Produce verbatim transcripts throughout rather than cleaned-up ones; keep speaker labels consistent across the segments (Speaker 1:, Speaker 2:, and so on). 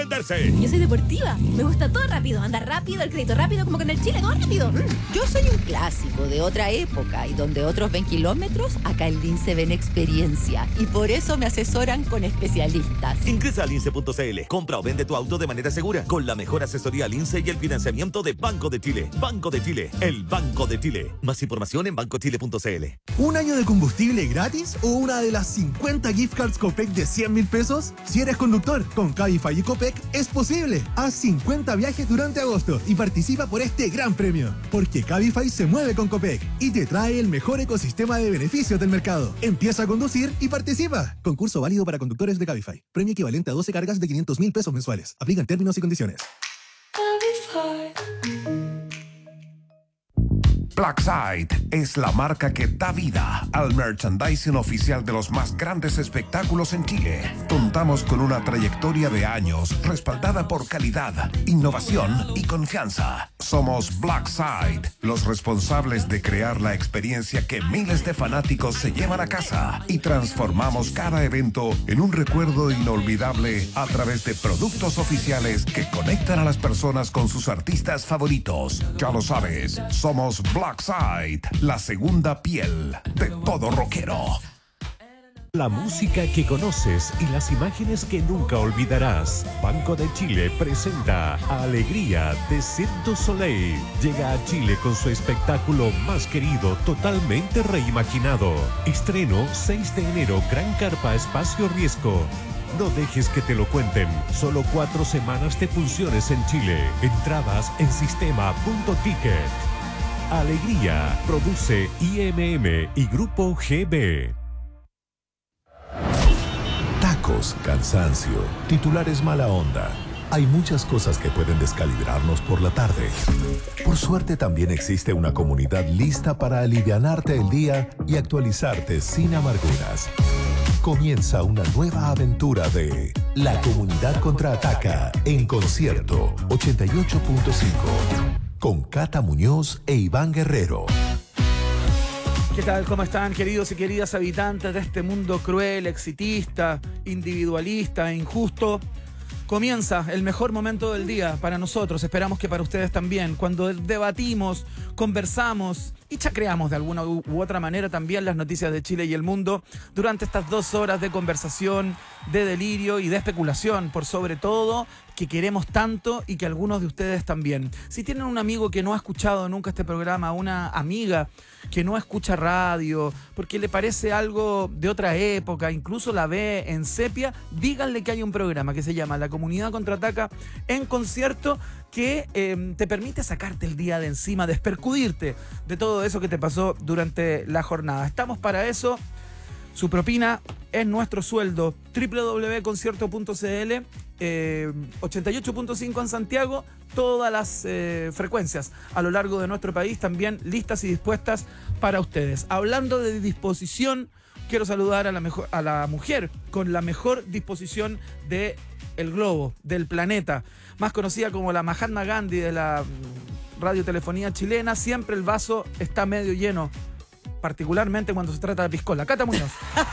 Speaker 1: venderse.
Speaker 2: Yo soy deportiva. Me gusta todo rápido. Andar rápido, el crédito rápido, como que en el Chile, todo rápido. Mm.
Speaker 3: Yo soy un clásico de otra época y donde otros ven kilómetros, acá en Lince ven experiencia. Y por eso me asesoran con especialistas.
Speaker 1: Ingresa a lince punto c l. Compra o vende tu auto de manera segura con la mejor asesoría Lince y el financiamiento de Banco de Chile. Banco de Chile, el Banco de Chile. Más información en banco chile punto c l.
Speaker 4: ¿Un año de combustible gratis o una de las cincuenta gift cards Copec de cien mil pesos? Si eres conductor, con Cabify y Copec es posible. Haz cincuenta viajes durante agosto y participa por este gran premio. Porque Cabify se mueve con Copec y te trae el mejor ecosistema de beneficios del mercado. Empieza a conducir y participa. Concurso válido para conductores de Cabify. Premio equivalente a doce cargas de quinientos mil pesos mensuales. Aplican términos y condiciones.
Speaker 5: Blackside es la marca que da vida al merchandising oficial de los más grandes espectáculos en Chile. Contamos con una trayectoria de años respaldada por calidad, innovación y confianza. Somos Blackside, los responsables de crear la experiencia que miles de fanáticos se llevan a casa y transformamos cada evento en un recuerdo inolvidable a través de productos oficiales que conectan a las personas con sus artistas favoritos. Ya lo sabes, somos Blackside. Blackside, la segunda piel de todo rockero.
Speaker 6: La música que conoces y las imágenes que nunca olvidarás. Banco de Chile presenta Alegría de Cirque du Soleil. Llega a Chile con su espectáculo más querido, totalmente reimaginado. Estreno seis de enero, Gran Carpa Espacio Riesgo. No dejes que te lo cuenten. Solo cuatro semanas de funciones en Chile. Entradas en sistema punto ticket. Alegría, produce I M M y Grupo G B.
Speaker 7: Tacos, cansancio, titulares mala onda. Hay muchas cosas que pueden descalibrarnos por la tarde. Por suerte también existe una comunidad lista para alivianarte el día y actualizarte sin amarguras. Comienza una nueva aventura de La Comunidad Contraataca en concierto ochenta y ocho punto cinco. Con Cata Muñoz e Iván Guerrero.
Speaker 8: ¿Qué tal? ¿Cómo están, queridos y queridas habitantes de este mundo cruel, exitista, individualista e injusto? Comienza el mejor momento del día para nosotros, esperamos que para ustedes también, cuando debatimos, conversamos y chacreamos de alguna u otra manera también las noticias de Chile y el mundo durante estas dos horas de conversación, de delirio y de especulación, por sobre todo, que queremos tanto y que algunos de ustedes también. Si tienen un amigo que no ha escuchado nunca este programa, una amiga que no escucha radio, porque le parece algo de otra época, incluso la ve en sepia, díganle que hay un programa que se llama La Comunidad Contraataca en concierto, que eh, te permite sacarte el día de encima, despercudirte de todo eso que te pasó durante la jornada. Estamos para eso. Su propina es nuestro sueldo. doble u doble u doble u punto concierto punto c l, eh, ochenta y ocho punto cinco en Santiago, todas las eh, frecuencias a lo largo de nuestro país también listas y dispuestas para ustedes. Hablando de disposición, quiero saludar a la, mejor, a la mujer con la mejor disposición de el globo, del planeta, más conocida como la Mahatma Gandhi de la radiotelefonía chilena. Siempre el vaso está medio lleno, particularmente cuando se trata de piscola. Cata Muñoz.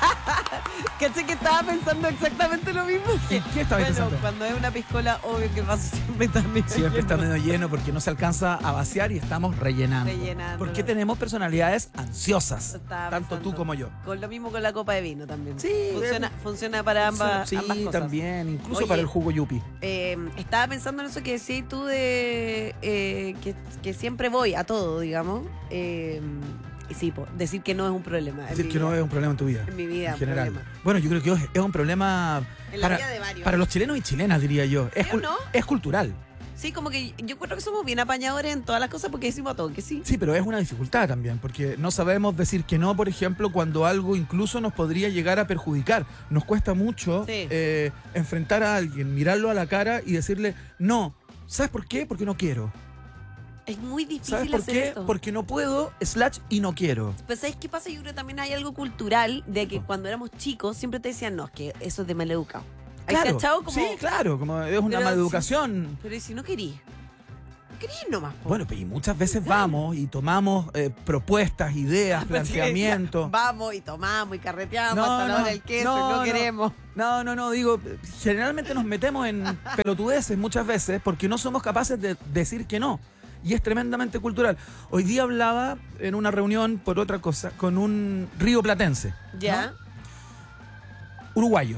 Speaker 9: Caché que estaba pensando exactamente lo mismo.
Speaker 8: ¿Qué, qué estabas
Speaker 9: bueno,
Speaker 8: pensando?
Speaker 9: Cuando es una piscola, obvio que el vaso siempre está medio
Speaker 8: Siempre
Speaker 9: lleno.
Speaker 8: está medio lleno porque no se alcanza a vaciar y estamos rellenando.
Speaker 9: Rellenando.
Speaker 8: Porque tenemos personalidades ansiosas,
Speaker 9: Estaba
Speaker 8: tanto
Speaker 9: pensando.
Speaker 8: tú como yo.
Speaker 9: Con lo mismo con la copa de vino también.
Speaker 8: Sí,
Speaker 9: Funciona, funciona para ambas,
Speaker 8: sí,
Speaker 9: ambas cosas.
Speaker 8: también, incluso
Speaker 9: Oye,
Speaker 8: para el jugo yupi.
Speaker 9: Eh, estaba pensando en eso que decías tú de eh, que, que siempre voy a todo, digamos. Eh, y sí, po, decir que no es un problema.
Speaker 8: Decir que no es un problema en tu vida.
Speaker 9: En mi vida,
Speaker 8: en general.
Speaker 9: problema.
Speaker 8: Bueno, yo creo que es un problema
Speaker 9: En la
Speaker 8: para,
Speaker 9: vida de varios.
Speaker 8: para los chilenos y chilenas, diría yo. Es,
Speaker 9: ¿Sí o no?
Speaker 8: es cultural.
Speaker 9: Sí, como que yo creo que somos bien apañadores en todas las cosas porque decimos a todo que sí.
Speaker 8: Sí, pero es una dificultad también, porque no sabemos decir que no, por ejemplo, cuando algo incluso nos podría llegar a perjudicar. Nos cuesta mucho
Speaker 9: Sí.
Speaker 8: eh, enfrentar a alguien, mirarlo a la cara y decirle no. ¿Sabes por qué? Porque no quiero.
Speaker 9: Es muy difícil
Speaker 8: ¿Sabes por
Speaker 9: hacer
Speaker 8: qué?
Speaker 9: esto.
Speaker 8: Porque no puedo, slash, y no quiero.
Speaker 9: Pues ¿sabes qué pasa? Yo creo que también hay algo cultural de que cuando éramos chicos siempre te decían, no, es que eso es de maleducado. ¿Hay
Speaker 8: Claro,
Speaker 9: cachado? Como,
Speaker 8: sí, claro, como es una
Speaker 9: Pero
Speaker 8: maleducación.
Speaker 9: Pero ¿y si no querís? querés ir nomás. Po.
Speaker 8: Bueno, y muchas veces vamos y tomamos eh, propuestas, ideas, planteamientos.
Speaker 9: Vamos y tomamos y carreteamos
Speaker 8: No,
Speaker 9: hasta la
Speaker 8: no,
Speaker 9: hora del queso
Speaker 8: no,
Speaker 9: y no,
Speaker 8: no.
Speaker 9: queremos.
Speaker 8: No, no, no, digo, generalmente nos metemos en pelotudeces muchas veces porque no somos capaces de decir que no. Y es tremendamente cultural. Hoy día hablaba en una reunión, por otra cosa, con un rioplatense.
Speaker 9: Ya.
Speaker 8: ¿no? Uruguayo.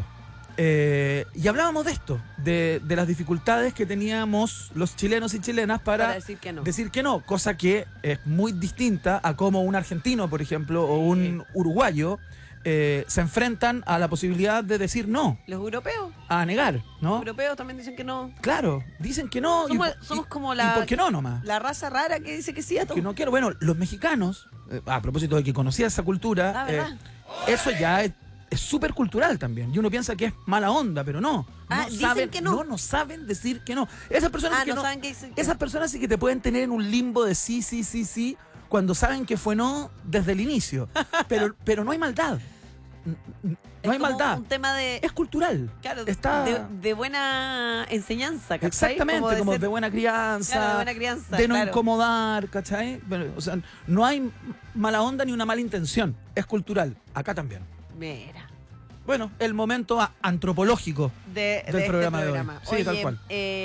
Speaker 8: Eh, y hablábamos de esto, de, de las dificultades que teníamos los chilenos y chilenas para,
Speaker 9: Para decir que no.
Speaker 8: decir que no, cosa que es muy distinta a cómo un argentino, por ejemplo, o un uruguayo eh, se enfrentan a la posibilidad de decir no,
Speaker 9: Los europeos.
Speaker 8: a negar,
Speaker 9: Los
Speaker 8: ¿no?
Speaker 9: europeos también dicen que no.
Speaker 8: Claro, dicen que no.
Speaker 9: Somos,
Speaker 8: y,
Speaker 9: somos
Speaker 8: y-
Speaker 9: como
Speaker 8: ¿Y
Speaker 9: la,
Speaker 8: por qué no nomás?
Speaker 9: la raza rara que dice que sí a todo.
Speaker 8: Que no quiero. Bueno, los mexicanos, eh, a propósito de que conocía esa cultura,
Speaker 9: Ah,
Speaker 8: eh,
Speaker 9: ¿verdad?
Speaker 8: eso ya es es súper cultural también. Y uno piensa que es mala onda, pero no.
Speaker 9: Ah,
Speaker 8: no
Speaker 9: dicen
Speaker 8: saben,
Speaker 9: que no.
Speaker 8: no. No saben decir que no. Esas personas
Speaker 9: Ah,
Speaker 8: que
Speaker 9: no
Speaker 8: no,
Speaker 9: saben que dicen que
Speaker 8: esas personas sí que te pueden tener en un limbo de sí, sí, sí, sí, cuando saben que fue no desde el inicio. Pero, pero no hay maldad. N- n-
Speaker 9: Es
Speaker 8: No hay
Speaker 9: como
Speaker 8: maldad.
Speaker 9: un tema de,
Speaker 8: Es cultural.
Speaker 9: claro,
Speaker 8: Está
Speaker 9: de, de buena enseñanza, ¿cachai?
Speaker 8: exactamente, como, de,
Speaker 9: de ser-
Speaker 8: buena crianza,
Speaker 9: Claro, de buena crianza,
Speaker 8: de no
Speaker 9: claro.
Speaker 8: incomodar, ¿cachai? Bueno, o sea, no hay mala onda ni una mala intención. Es cultural. Acá también.
Speaker 9: Mira.
Speaker 8: Bueno, el momento a- antropológico
Speaker 9: de,
Speaker 8: del
Speaker 9: de
Speaker 8: programa,
Speaker 9: este
Speaker 8: de hoy.
Speaker 9: programa.
Speaker 8: Sí,
Speaker 9: Oye,
Speaker 8: tal cual.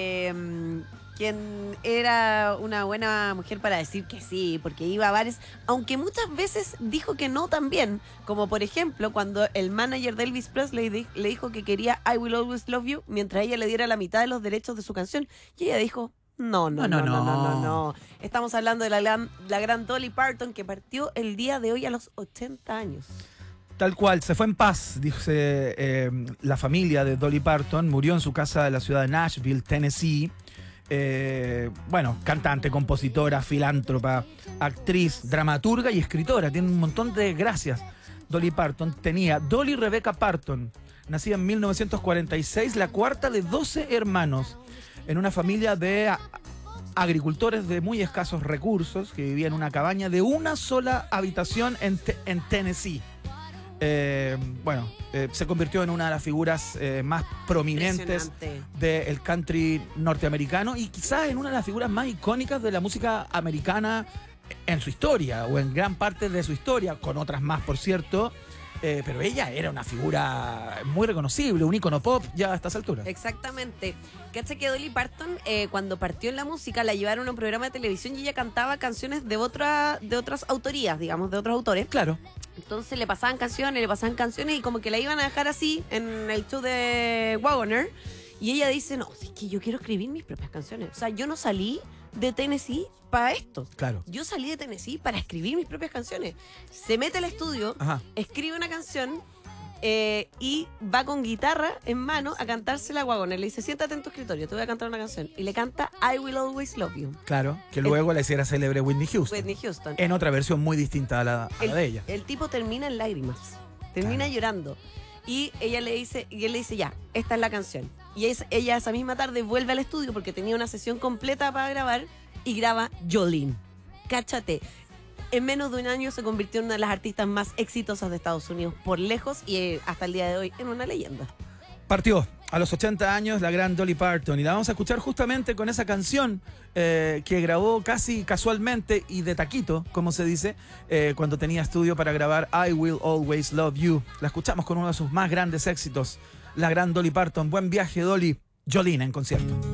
Speaker 9: eh, quien era una buena mujer para decir que sí, porque iba a bares, aunque muchas veces dijo que no también, como por ejemplo cuando el manager de Elvis Presley di- le dijo que quería I Will Always Love You, mientras ella le diera la mitad de los derechos de su canción, y ella dijo... No no no, no, no, no, no, no. Estamos hablando de la gran, la gran Dolly Parton que partió el día de hoy a los ochenta años.
Speaker 8: Tal cual, se fue en paz, dice eh, la familia de Dolly Parton, murió en su casa de la ciudad de Nashville, Tennessee. Eh, bueno, cantante, compositora, filántropa, actriz, dramaturga y escritora, tiene un montón de gracias. Dolly Parton tenía Dolly Rebecca Parton, nacida en mil novecientos cuarenta y seis, la cuarta de doce hermanos, en una familia de a- agricultores de muy escasos recursos que vivían en una cabaña de una sola habitación en, Te- en Tennessee. Eh, bueno, eh, se convirtió en una de las figuras eh, más prominentes
Speaker 9: Impresionante.
Speaker 8: del country norteamericano y quizás en una de las figuras más icónicas de la música americana en su historia o en gran parte de su historia, con otras más, por cierto. Eh, pero ella era una figura muy reconocible, un ícono pop ya a estas alturas.
Speaker 9: Exactamente. Cacha que Dolly Parton, eh, cuando partió en la música, la llevaron a un programa de televisión y ella cantaba canciones de, otra, de otras autorías, digamos, de otros autores.
Speaker 8: Claro.
Speaker 9: Entonces le pasaban canciones, le pasaban canciones y como que la iban a dejar así en el show de Wagoner. Y ella dice, no, es que yo quiero escribir mis propias canciones. O sea, yo no salí de Tennessee para esto.
Speaker 8: Claro.
Speaker 9: Yo salí de Tennessee para escribir mis propias canciones. Se mete al estudio,
Speaker 8: Ajá.
Speaker 9: escribe una canción eh, y va con guitarra en mano a cantársela a Wagoner. Le dice, siéntate en tu escritorio, te voy a cantar una canción. Y le canta I Will Always Love You.
Speaker 8: Claro, que luego la hiciera célebre Whitney Houston.
Speaker 9: Whitney Houston.
Speaker 8: En otra versión muy distinta a la, a
Speaker 9: el,
Speaker 8: la de ella.
Speaker 9: el tipo termina en lágrimas, termina
Speaker 8: Claro.
Speaker 9: llorando. Y ella le dice, y él le dice, ya, esta es la canción. Y es, ella esa misma tarde vuelve al estudio porque tenía una sesión completa para grabar y graba Jolene. Cáchate. En menos de un año se convirtió en una de las artistas más exitosas de Estados Unidos por lejos y eh, hasta el día de hoy en una leyenda.
Speaker 8: Partió a los ochenta años la gran Dolly Parton y la vamos a escuchar justamente con esa canción eh, que grabó casi casualmente y de taquito, como se dice, eh, cuando tenía estudio para grabar I Will Always Love You. La escuchamos con uno de sus más grandes éxitos, la gran Dolly Parton. Buen viaje, Dolly. Jolene en concierto.